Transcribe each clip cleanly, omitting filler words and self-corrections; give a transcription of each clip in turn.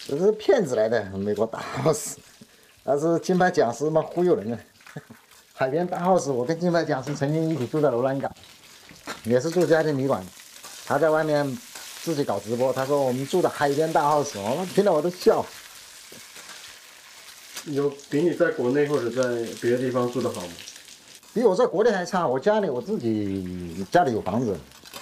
这是骗子来的，美国大 house， 那是金牌讲师嘛忽悠人的。海边大 house， 我跟金牌讲师曾经一起住在罗兰港，也是住家庭旅馆。他在外面自己搞直播，他说我们住的海边大 house， 我听了我都笑。 有比你在国内或者在别的地方住的好吗？ 比我在国内还差。我家里我自己家里有房子，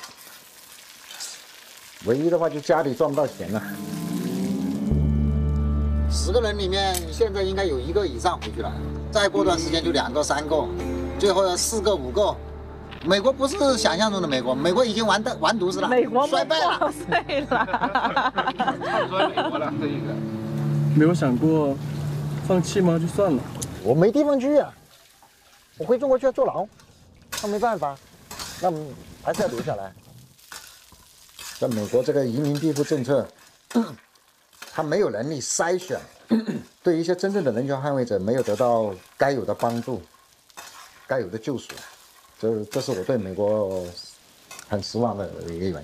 唯一的话就家里赚不到钱了。10个人里面，现在应该有1个以上回去了，再过段时间就2个、3个，最后要4个、5个。美国不是想象中的美国，美国已经完犊子了， 美国衰败了， 碎了。 唱衰美国了，这一个。 没有想过放弃吗？就算了。 我没地方去啊，我回中国去要坐牢，那没办法，那还是要留下来。在美国这个移民庇护政策，他没有能力筛选，对一些真正的人权捍卫者没有得到该有的帮助，该有的救赎，这是我对美国很失望的一个原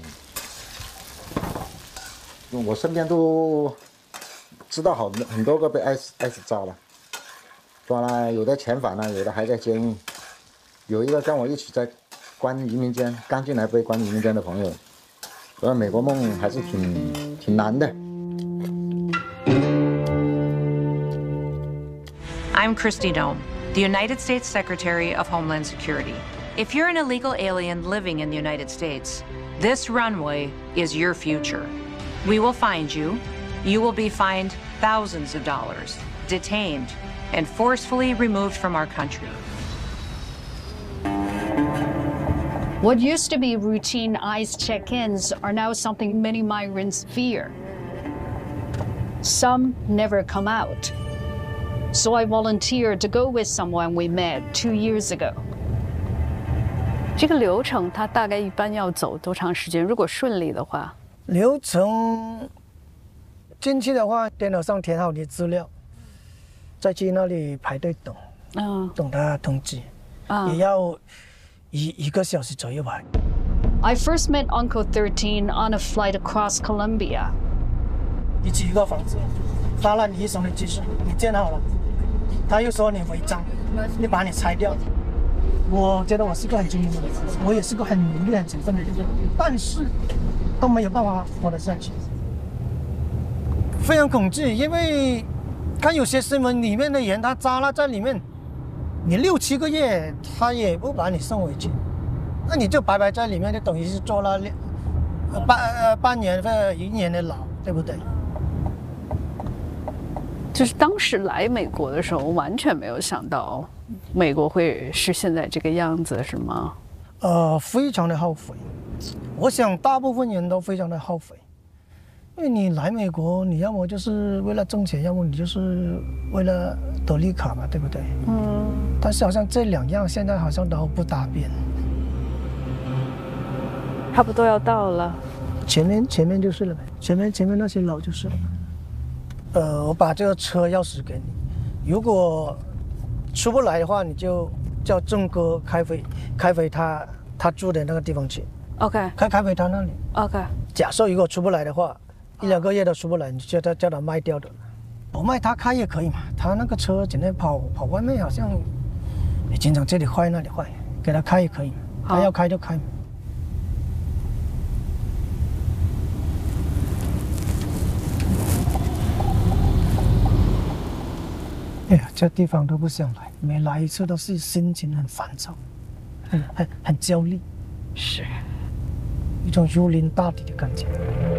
因。我身边都知道很多个被 ICE 抓了，抓了，有的遣返了，有的还在监狱。有一个跟我一起在关移民监，刚进来被关移民监的朋友，所以美国梦还是挺难的。 I'm Kristi Noem, the United States Secretary of Homeland Security. If you're an illegal alien living in the United States, this runway is your future. We will find you. You will be fined thousands of dollars, detained, and forcefully removed from our country. What used to be routine ICE check-ins are now something many migrants fear. Some never come out. So I volunteered to go with someone we met 2 years ago. 这个流程它大概一般要走多长时间？如果顺利的话， 流程进去的话，电脑上填好你的资料，再去那里排队等，等他通知，也要1个小时左右吧。 I first met Uncle 13 on a flight across Colombia. 你去一个房子，发了你一手的技术，你建好了，他又说你违章，你把你拆掉。我觉得我是个很精明的人，我也是个很努力、很勤奋的人，但是都没有办法活得下去。非常恐惧，因为看有些新闻里面的人，他扎了在里面，你6、7个月，他也不把你送回去，那你就白白在里面，就等于是坐了半年或者1年的牢，对不对？ 就是当时来美国的时候，完全没有想到美国会是现在这个样子，是吗？ 非常的后悔。我想大部分人都非常的后悔，因为你来美国，你要么就是为了挣钱，要么你就是为了得绿卡嘛，对不对？但是好像这2样现在好像都不搭边。 差不多要到了。 前面就是了呗，前面那些楼就是了。我把这个车钥匙给你，如果出不来的话，你就叫郑哥开回他住的那个地方去。 OK， 开回他那里。 OK。 假设如果出不来的话，1、2个月都出不来，你就叫他卖掉的。我卖他开也可以嘛，他那个车整天跑外面，好像也经常这里坏那里坏，给他开也可以，他要开就开。哎呀，这地方都不想来，每来一次都是心情很烦躁，很焦虑， 是一种如临大敌的感觉。